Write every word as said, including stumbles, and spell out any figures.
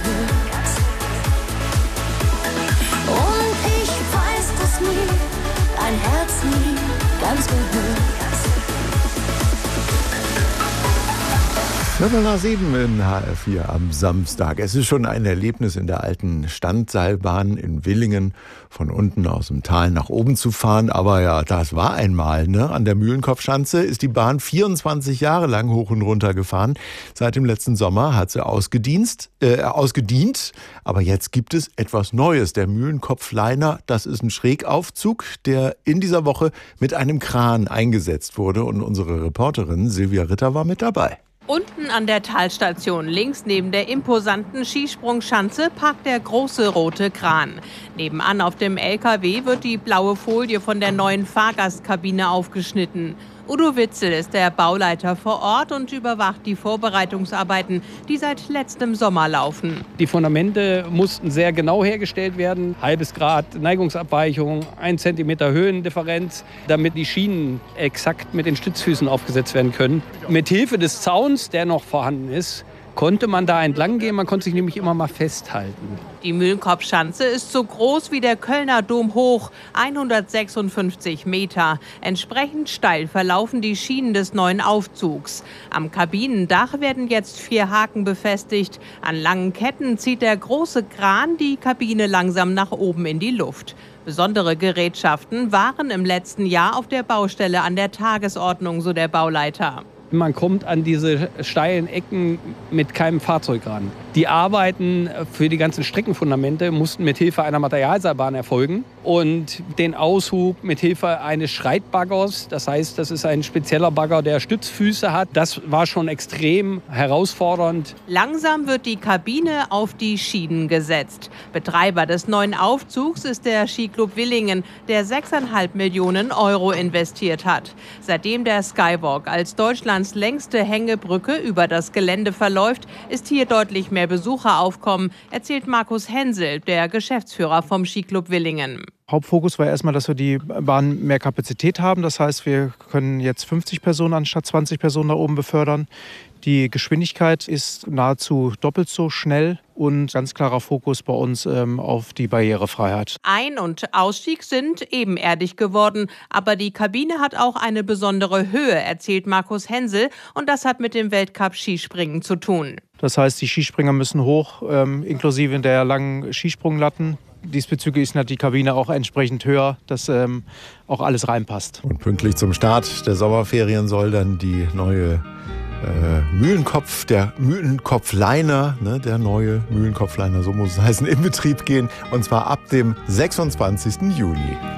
gehört. Und ich weiß, dass mir ein Herz nie ganz gehört. Viertel nach sieben in H R vier am Samstag. Es ist schon ein Erlebnis, in der alten Standseilbahn in Villingen von unten aus dem Tal nach oben zu fahren. Aber ja, das war einmal, ne? An der Mühlenkopfschanze ist die Bahn vierundzwanzig Jahre lang hoch und runter gefahren. Seit dem letzten Sommer hat sie ausgedient, äh, ausgedient. Aber jetzt gibt es etwas Neues. Der Mühlenkopfliner, das ist ein Schrägaufzug, der in dieser Woche mit einem Kran eingesetzt wurde. Und unsere Reporterin Silvia Ritter war mit dabei. Unten an der Talstation, links neben der imposanten Skisprungschanze, parkt der große rote Kran. Nebenan auf dem L K W wird die blaue Folie von der neuen Fahrgastkabine aufgeschnitten. Udo Witzel ist der Bauleiter vor Ort und überwacht die Vorbereitungsarbeiten, die seit letztem Sommer laufen. Die Fundamente mussten sehr genau hergestellt werden. Halbes Grad Neigungsabweichung, ein Zentimeter Höhendifferenz, damit die Schienen exakt mit den Stützfüßen aufgesetzt werden können. Mit Hilfe des Zauns, der noch vorhanden ist, konnte man da entlang gehen. Man konnte sich nämlich immer mal festhalten. Die Mühlenkopfschanze ist so groß wie der Kölner Dom hoch, hundertsechsundfünfzig Meter. Entsprechend steil verlaufen die Schienen des neuen Aufzugs. Am Kabinendach werden jetzt vier Haken befestigt. An langen Ketten zieht der große Kran die Kabine langsam nach oben in die Luft. Besondere Gerätschaften waren im letzten Jahr auf der Baustelle an der Tagesordnung, so der Bauleiter. Man kommt an diese steilen Ecken mit keinem Fahrzeug ran. Die Arbeiten für die ganzen Streckenfundamente mussten mit Hilfe einer Materialseilbahn erfolgen und den Aushub mit Hilfe eines Schreitbaggers, das heißt, das ist ein spezieller Bagger, der Stützfüße hat. Das war schon extrem herausfordernd. Langsam wird die Kabine auf die Schienen gesetzt. Betreiber des neuen Aufzugs ist der Skiclub Villingen, der sechseinhalb Millionen Euro investiert hat. Seitdem der Skywalk als Deutschlands längste Hängebrücke über das Gelände verläuft, ist hier deutlich mehr Besucheraufkommen, erzählt Markus Hensel, der Geschäftsführer vom Skiclub Villingen. Hauptfokus war erstmal, dass wir die Bahn mehr Kapazität haben. Das heißt, wir können jetzt fünfzig Personen anstatt zwanzig Personen da oben befördern. Die Geschwindigkeit ist nahezu doppelt so schnell und ganz klarer Fokus bei uns ähm, auf die Barrierefreiheit. Ein- und Ausstieg sind ebenerdig geworden, aber die Kabine hat auch eine besondere Höhe, erzählt Markus Hensel, und das hat mit dem Weltcup-Skispringen zu tun. Das heißt, die Skispringer müssen hoch, ähm, inklusive der langen Skisprunglatten. Diesbezüglich ist die Kabine auch entsprechend höher, dass ähm, auch alles reinpasst. Und pünktlich zum Start der Sommerferien soll dann die neue äh, Mühlenkopf, der Mühlenkopfliner, ne, der neue Mühlenkopfliner, so muss es heißen, in Betrieb gehen. Und zwar ab dem sechsundzwanzigsten Juli.